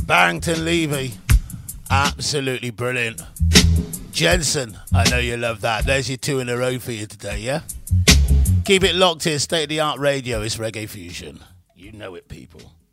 Barrington Levy, absolutely brilliant. Jensen, I know you love that. There's your two in a row for you today, yeah? Keep it locked here, state-of-the-art radio. It's Reggae Fusion. You know it, people.